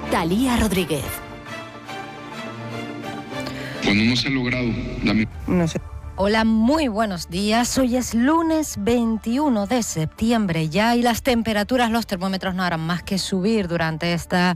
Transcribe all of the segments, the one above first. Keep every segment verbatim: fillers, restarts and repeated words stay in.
Thalía Rodríguez. Cuando no se ha logrado la... No sé. Hola, muy buenos días. Hoy es lunes veintiuno de septiembre ya y las temperaturas, los termómetros no harán más que subir durante esta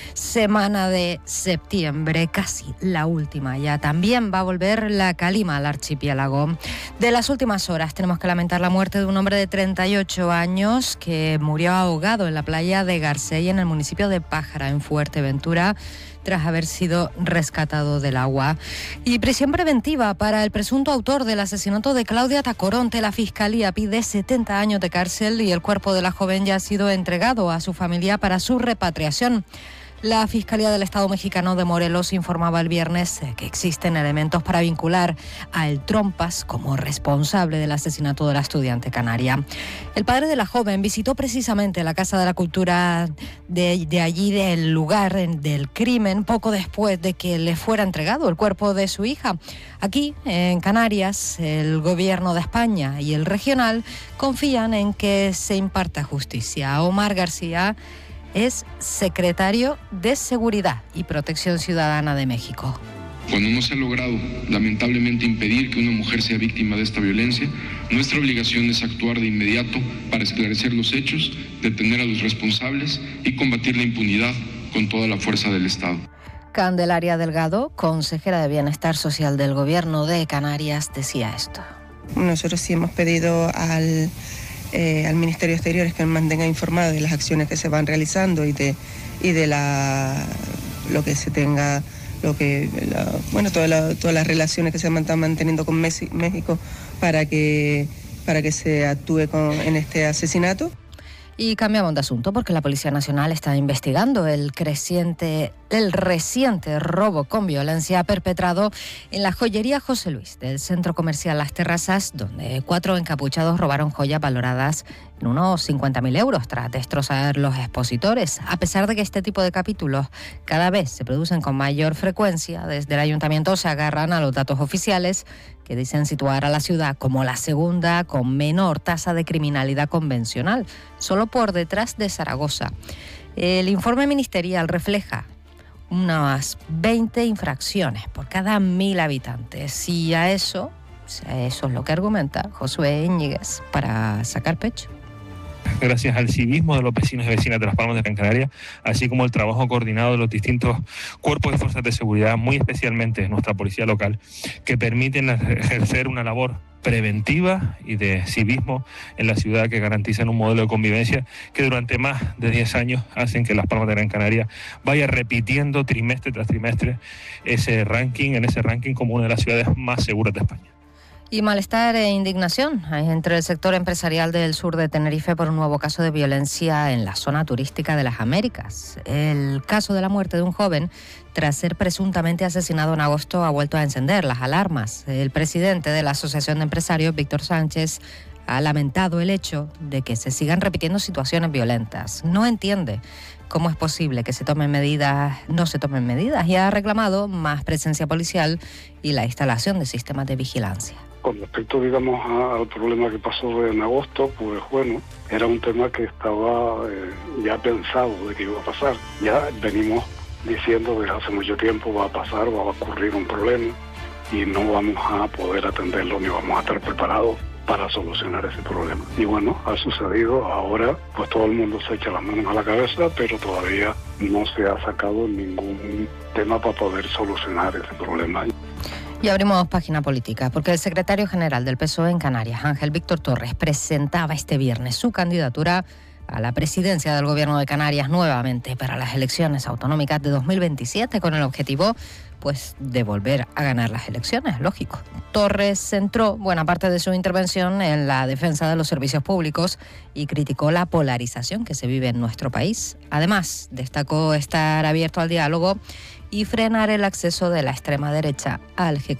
semana de septiembre, casi la última ya. También va a volver la calima al archipiélago. De las últimas horas tenemos que lamentar la muerte de un hombre de treinta y ocho años que murió ahogado en la playa de Garcey, en el municipio de Pájara, en Fuerteventura, tras haber sido rescatado del agua. Y prisión preventiva para el presunto autor del asesinato de Claudia Tacoronte. La Fiscalía pide setenta años de cárcel y el cuerpo de la joven ya ha sido entregado a su familia para su repatriación. La Fiscalía del Estado mexicano de Morelos informaba el viernes que existen elementos para vincular a El Trompas como responsable del asesinato de la estudiante canaria. El padre de la joven visitó precisamente la Casa de la Cultura de, de allí, del lugar del crimen, poco después de que le fuera entregado el cuerpo de su hija. Aquí, en Canarias, el Gobierno de España y el regional confían en que se imparta justicia. Omar García es secretario de Seguridad y Protección Ciudadana de México. Cuando no se ha logrado, lamentablemente, impedir que una mujer sea víctima de esta violencia, nuestra obligación es actuar de inmediato para esclarecer los hechos, detener a los responsables y combatir la impunidad con toda la fuerza del Estado. Candelaria Delgado, consejera de Bienestar Social del Gobierno de Canarias, decía esto. Nosotros sí hemos pedido al... Eh, al Ministerio de Exteriores que nos mantenga informado de las acciones que se van realizando y de y de la lo que se tenga lo que la, bueno toda la, todas las relaciones que se están manteniendo con México para que para que se actúe con, en este asesinato. Y cambiamos de asunto porque la Policía Nacional está investigando el creciente, el reciente robo con violencia perpetrado en la joyería José Luis del centro comercial Las Terrazas, donde cuatro encapuchados robaron joyas valoradas en unos cincuenta mil euros tras destrozar los expositores. A pesar de que este tipo de capítulos cada vez se producen con mayor frecuencia, desde el ayuntamiento se agarran a los datos oficiales que dicen situar a la ciudad como la segunda con menor tasa de criminalidad convencional, solo por detrás de Zaragoza. El informe ministerial refleja unas veinte infracciones por cada mil habitantes y a eso, eso es lo que argumenta Josué Íñiguez para sacar pecho. Gracias al civismo de los vecinos y vecinas de Las Palmas de Gran Canaria, así como el trabajo coordinado de los distintos cuerpos y fuerzas de seguridad, muy especialmente nuestra policía local, que permiten ejercer una labor preventiva y de civismo en la ciudad que garantizan un modelo de convivencia que durante más de diez años hacen que Las Palmas de Gran Canaria vaya repitiendo trimestre tras trimestre ese ranking, en ese ranking como una de las ciudades más seguras de España. Y malestar e indignación entre el sector empresarial del sur de Tenerife por un nuevo caso de violencia en la zona turística de las Américas. El caso de la muerte de un joven tras ser presuntamente asesinado en agosto ha vuelto a encender las alarmas. El presidente de la Asociación de Empresarios, Víctor Sánchez, ha lamentado el hecho de que se sigan repitiendo situaciones violentas. No entiende cómo es posible que se tomen medidas, no se tomen medidas y ha reclamado más presencia policial y la instalación de sistemas de vigilancia. Con respecto, digamos, al problema que pasó en agosto, pues bueno, era un tema que estaba eh, ya pensado de que iba a pasar. Ya venimos diciendo desde hace mucho tiempo va a pasar, va a ocurrir un problema y no vamos a poder atenderlo ni vamos a estar preparados para solucionar ese problema. Y bueno, ha sucedido, ahora pues todo el mundo se echa las manos a la cabeza, pero todavía no se ha sacado ningún tema para poder solucionar ese problema. Y abrimos página política, porque el secretario general del P S O E en Canarias, Ángel Víctor Torres, presentaba este viernes su candidatura a la presidencia del Gobierno de Canarias nuevamente para las elecciones autonómicas de dos mil veintisiete, con el objetivo pues de volver a ganar las elecciones, lógico. Torres centró buena parte de su intervención en la defensa de los servicios públicos y criticó la polarización que se vive en nuestro país. Además, destacó estar abierto al diálogo y frenar el acceso de la extrema derecha al Ejecutivo.